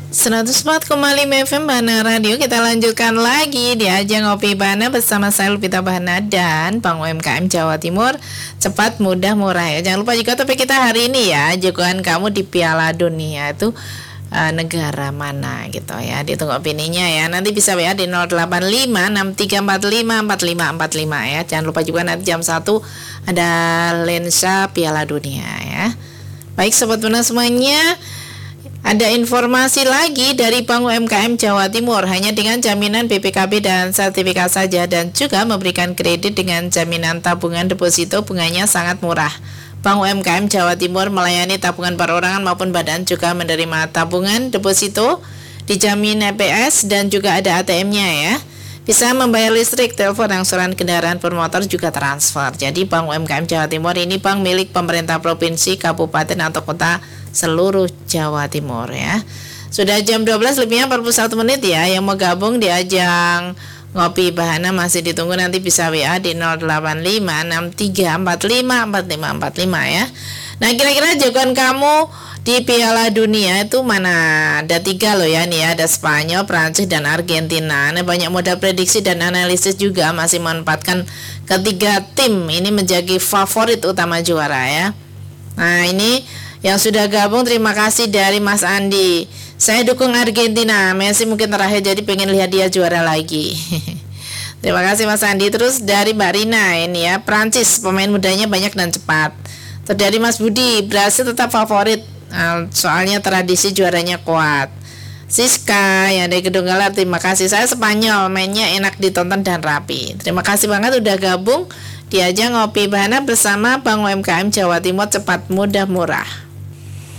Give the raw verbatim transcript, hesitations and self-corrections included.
seratus empat koma lima F M Bahana Radio. Kita lanjutkan lagi di ajang Ngopi Bahana bersama saya Lupita Bahana dan Bank U M K M Jawa Timur. Cepat, mudah, murah ya. Jangan lupa juga topik kita hari ini ya, jagoan kamu di Piala Dunia itu uh, negara mana gitu ya. Ditunggu opininya ya. Nanti bisa W A di nol delapan lima enam tiga empat lima empat lima empat lima ya. Jangan lupa juga nanti jam satu ada lensa Piala Dunia ya. Baik sobat Bahana semuanya, ada informasi lagi dari Bank U M K M Jawa Timur, hanya dengan jaminan B P K B dan sertifikat saja, dan juga memberikan kredit dengan jaminan tabungan deposito bunganya sangat murah. Bank U M K M Jawa Timur melayani tabungan perorangan maupun badan, juga menerima tabungan deposito, dijamin E P S, dan juga ada A T M-nya ya. Bisa membayar listrik, telepon, angsuran kendaraan bermotor, juga transfer. Jadi Bank U M K M Jawa Timur ini bank milik pemerintah provinsi, kabupaten atau kota seluruh Jawa Timur ya. Sudah jam dua belas lebihnya empat puluh satu menit ya. Yang mau gabung di ajang Ngopi Bahana masih ditunggu, nanti bisa W A di nol delapan lima enam tiga empat lima empat lima empat lima ya. Nah, kira-kira jagoan kamu di Piala Dunia itu mana? Ada tiga loh ya nih ya, ada Spanyol, Prancis, dan Argentina. Nah, banyak modal prediksi dan analisis juga masih menempatkan ketiga tim ini menjadi favorit utama juara ya. Nah, ini yang sudah gabung, terima kasih dari Mas Andi. Saya dukung Argentina, Messi mungkin terakhir, jadi pengen lihat dia juara lagi. Terima kasih Mas Andi. Terus dari Mbak Rina ini ya, Prancis pemain mudanya banyak dan cepat. Terus dari Mas Budi, Brasil tetap favorit, soalnya tradisi juaranya kuat. Siska yang dari Gedung Galar, terima kasih. Saya Spanyol, mainnya enak ditonton dan rapi. Terima kasih banget udah gabung di ajang Ngopi Bahana bersama Bank U M K M Jawa Timur, cepat, mudah, murah.